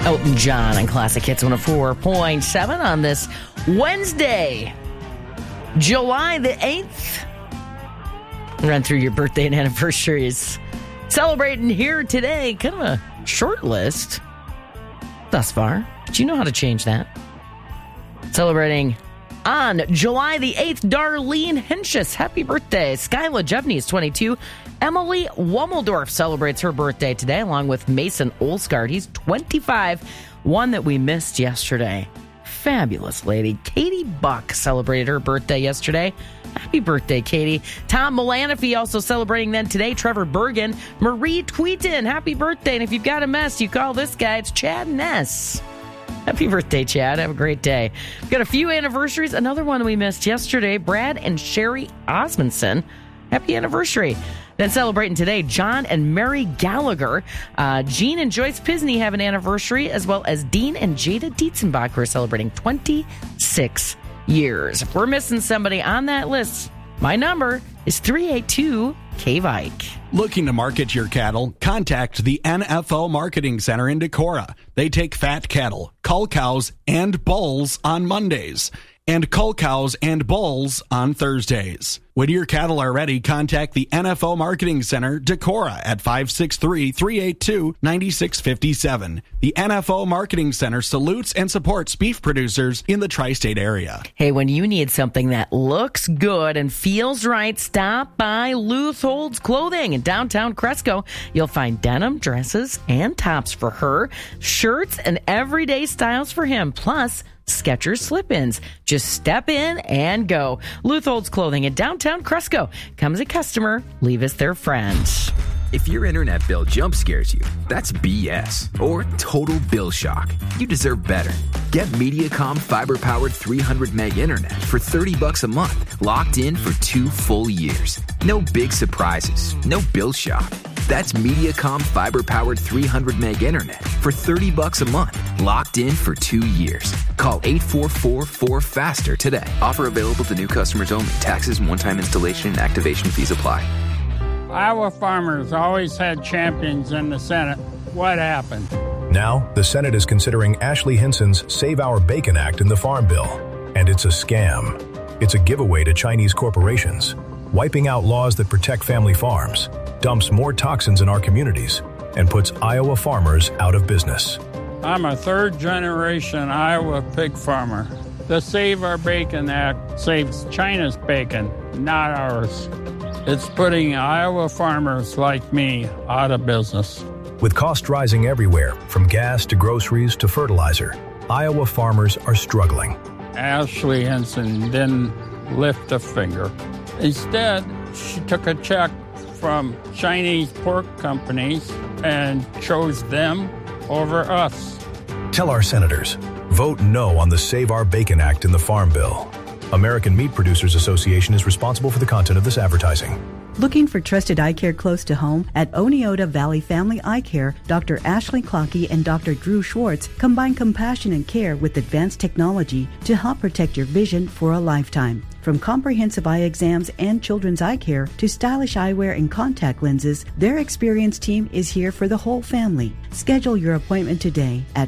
Elton John on Classic Hits 104.7 on this Wednesday, July the 8th. Run through your birthday and anniversaries. Celebrating here today, kind of a short list thus far, but you know how to change that. Celebrating on July the 8th, Darlene Henschus. Happy birthday. Skyla Jevney is 22. Emily Wommeldorf celebrates her birthday today, along with Mason Olsgaard. He's 25. One that we missed yesterday. Fabulous lady. Katie Buck celebrated her birthday yesterday. Happy birthday, Katie. Tom Mulanaphy also celebrating then today. Trevor Bergen. Marie Tweeton. Happy birthday. And if you've got a mess, you call this guy. It's Chad Ness. Happy birthday, Chad. Have a great day. We've got a few anniversaries. Another one we missed yesterday. Brad and Sherry Osmondson. Happy anniversary. Then celebrating today, John and Mary Gallagher. Jean and Joyce Pisney have an anniversary, as well as Dean and Jada Dietzenbach, who are celebrating 26 years. If we're missing somebody on that list, my number is 382-KVIKE. Looking to market your cattle? Contact the NFL Marketing Center in Decorah. They take fat cattle, cull cows, and bulls on Mondays, and cull cows and bulls on Thursdays. When your cattle are ready, contact the NFL Marketing Center, Decorah, at 563-382-9657. The NFL Marketing Center salutes and supports beef producers in the tri-state area. Hey, when you need something that looks good and feels right, stop by Lutholds Clothing in downtown Cresco. You'll find denim, dresses, and tops for her, shirts, and everyday styles for him, plus Skechers slip-ins. Just step in and go. Lutholds Clothing in downtown Cresco. Come as a customer, leave us their friends. If your internet bill jump scares you, that's BS or total bill shock. You deserve better. Get Mediacom fiber-powered 300 meg internet for $30 a month, locked in for 2 full years. No big surprises, no bill shock. That's Mediacom fiber-powered 300 meg internet for $30 a month, locked in for 2 years. Call 844-4FASTER today. Offer available to new customers only. Taxes and one-time installation and activation fees apply. Iowa farmers always had champions in the Senate. What happened? Now, the Senate is considering Ashley Hinson's Save Our Bacon Act in the Farm Bill. And it's a scam. It's a giveaway to Chinese corporations, wiping out laws that protect family farms, dumps more toxins in our communities, and puts Iowa farmers out of business. I'm a third-generation Iowa pig farmer. The Save Our Bacon Act saves China's bacon, not ours. It's putting Iowa farmers like me out of business. With costs rising everywhere, from gas to groceries to fertilizer, Iowa farmers are struggling. Ashley Hinson didn't lift a finger. Instead, she took a check from Chinese pork companies and chose them over us. Tell our senators, vote no on the Save Our Bacon Act in the Farm Bill. American Meat Producers Association is responsible for the content of this advertising. Looking for trusted eye care close to home? At Oneota Valley Family Eye Care, Dr. Ashley Clockey and Dr. Drew Schwartz combine compassion and care with advanced technology to help protect your vision for a lifetime. From comprehensive eye exams and children's eye care to stylish eyewear and contact lenses, their experienced team is here for the whole family. Schedule your appointment today at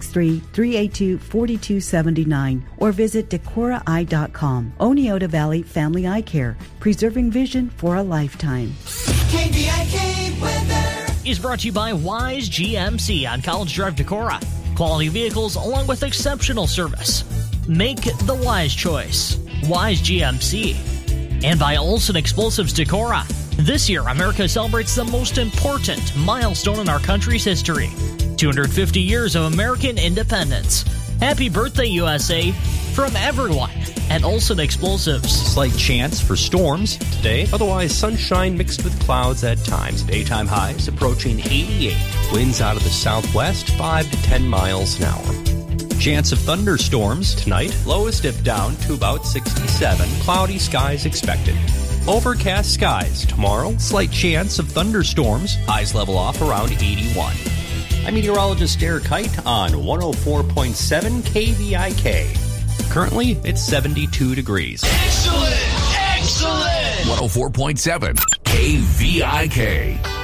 563-382-4279 or visit DecoraEye.com. Oneota Valley Family Eye Care, preserving vision for a lifetime. KVIK weather is brought to you by Wise GMC on College Drive, Decorah. Quality vehicles along with exceptional service. Make the wise choice. Wise GMC. And by Olson Explosives Decorah. This year, America celebrates the most important milestone in our country's history. 250 years of American independence. Happy birthday, USA, from everyone at Olson Explosives. Slight chance for storms today. Otherwise, sunshine mixed with clouds at times. Daytime highs approaching 88. Winds out of the southwest, 5 to 10 miles an hour. Chance of thunderstorms tonight. Lowest dip down to about 67. Cloudy skies expected. Overcast skies tomorrow. Slight chance of thunderstorms. Highs level off around 81. I'm meteorologist Derek Kite on 104.7 KVIK. Currently, it's 72 degrees. Excellent! Excellent! 104.7 KVIK.